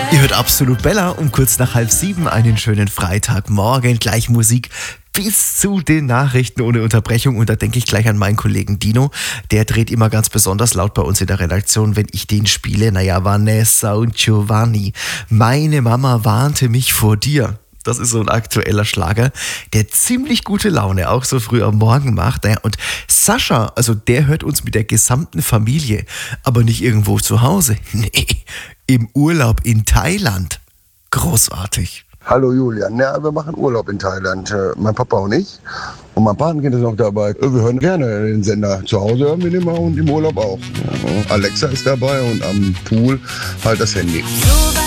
Ihr hört Absolut Bella um kurz nach 6:30 einen schönen Freitagmorgen. Gleich Musik bis zu den Nachrichten ohne Unterbrechung. Und da denke ich gleich an meinen Kollegen Dino. Der dreht immer ganz besonders laut bei uns in der Redaktion, wenn ich den spiele. Naja, Vanessa und Giovanni. Meine Mama warnte mich vor dir. Das ist so ein aktueller Schlager, der ziemlich gute Laune auch so früh am Morgen macht. Naja, und Sascha, also der hört uns mit der gesamten Familie, aber nicht irgendwo zu Hause. Nee, im Urlaub in Thailand. Großartig. Hallo Julian, ja, wir machen Urlaub in Thailand, mein Papa und ich. Und mein Patenkind ist noch dabei. Wir hören gerne den Sender. Zu Hause hören wir den immer und im Urlaub auch. Ja, Alexa ist dabei und am Pool halt das Handy.